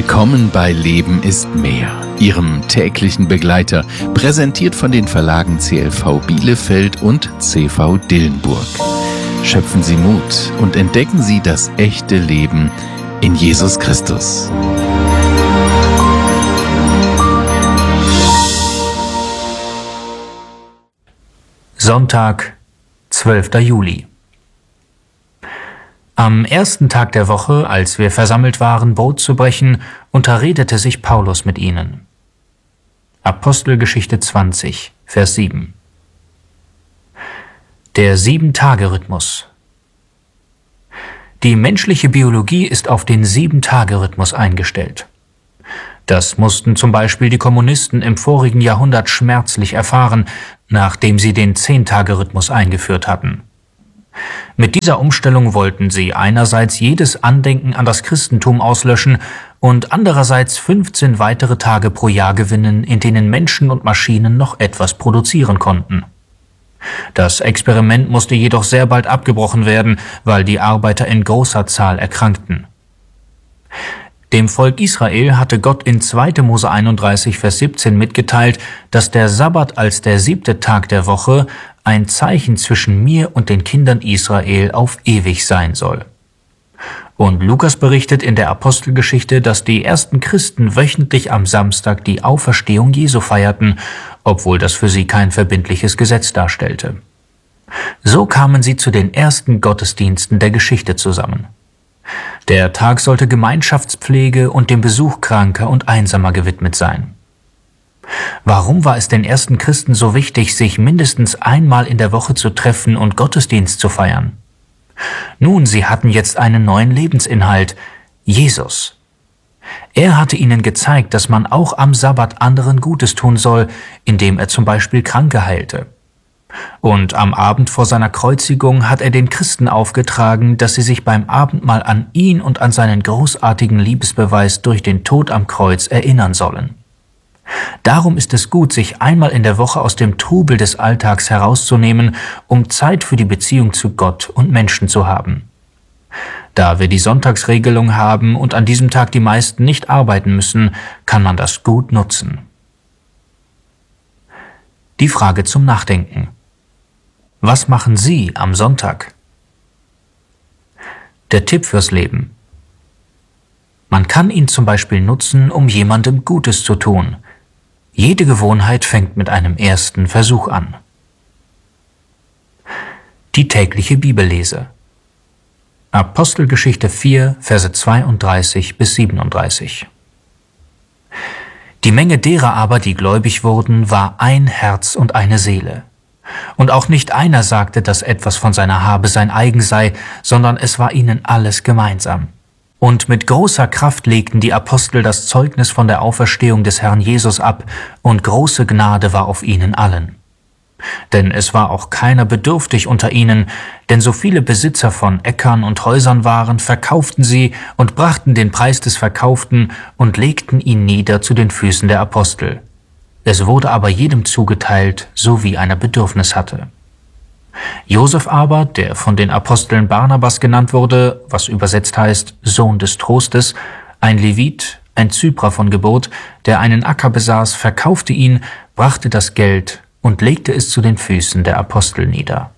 Willkommen bei Leben ist mehr, Ihrem täglichen Begleiter, präsentiert von den Verlagen CLV Bielefeld und CV Dillenburg. Schöpfen Sie Mut und entdecken Sie das echte Leben in Jesus Christus. Sonntag, 12. Juli. Am ersten Tag der Woche, als wir versammelt waren, Brot zu brechen, unterredete sich Paulus mit ihnen. Apostelgeschichte 20, Vers 7. Der 7-Tage-Rhythmus. Die menschliche Biologie ist auf den 7-Tage-Rhythmus eingestellt. Das mussten zum Beispiel die Kommunisten im vorigen Jahrhundert schmerzlich erfahren, nachdem sie den 10-Tage-Rhythmus eingeführt hatten. Mit dieser Umstellung wollten sie einerseits jedes Andenken an das Christentum auslöschen und andererseits 15 weitere Tage pro Jahr gewinnen, in denen Menschen und Maschinen noch etwas produzieren konnten. Das Experiment musste jedoch sehr bald abgebrochen werden, weil die Arbeiter in großer Zahl erkrankten. Dem Volk Israel hatte Gott in 2. Mose 31, Vers 17 mitgeteilt, dass der Sabbat als der 7. Tag der Woche ein Zeichen zwischen mir und den Kindern Israel auf ewig sein soll. Und Lukas berichtet in der Apostelgeschichte, dass die ersten Christen wöchentlich am Samstag die Auferstehung Jesu feierten, obwohl das für sie kein verbindliches Gesetz darstellte. So kamen sie zu den ersten Gottesdiensten der Geschichte zusammen. Der Tag sollte Gemeinschaftspflege und dem Besuch Kranker und Einsamer gewidmet sein. Warum war es den ersten Christen so wichtig, sich mindestens einmal in der Woche zu treffen und Gottesdienst zu feiern? Nun, sie hatten jetzt einen neuen Lebensinhalt, Jesus. Er hatte ihnen gezeigt, dass man auch am Sabbat anderen Gutes tun soll, indem er zum Beispiel Kranke heilte. Und am Abend vor seiner Kreuzigung hat er den Christen aufgetragen, dass sie sich beim Abendmahl an ihn und an seinen großartigen Liebesbeweis durch den Tod am Kreuz erinnern sollen. Darum ist es gut, sich einmal in der Woche aus dem Trubel des Alltags herauszunehmen, um Zeit für die Beziehung zu Gott und Menschen zu haben. Da wir die Sonntagsregelung haben und an diesem Tag die meisten nicht arbeiten müssen, kann man das gut nutzen. Die Frage zum Nachdenken. Was machen Sie am Sonntag? Der Tipp fürs Leben. Man kann ihn zum Beispiel nutzen, um jemandem Gutes zu tun. Jede Gewohnheit fängt mit einem ersten Versuch an. Die tägliche Bibellese. Apostelgeschichte 4, Verse 32 bis 37. Die Menge derer aber, die gläubig wurden, war ein Herz und eine Seele. Und auch nicht einer sagte, dass etwas von seiner Habe sein eigen sei, sondern es war ihnen alles gemeinsam. Und mit großer Kraft legten die Apostel das Zeugnis von der Auferstehung des Herrn Jesus ab, und große Gnade war auf ihnen allen. Denn es war auch keiner bedürftig unter ihnen, denn so viele Besitzer von Äckern und Häusern waren, verkauften sie und brachten den Preis des Verkauften und legten ihn nieder zu den Füßen der Apostel. Es wurde aber jedem zugeteilt, so wie einer Bedürfnis hatte. Josef aber, der von den Aposteln Barnabas genannt wurde, was übersetzt heißt Sohn des Trostes, ein Levit, ein Zyprer von Geburt, der einen Acker besaß, verkaufte ihn, brachte das Geld und legte es zu den Füßen der Apostel nieder.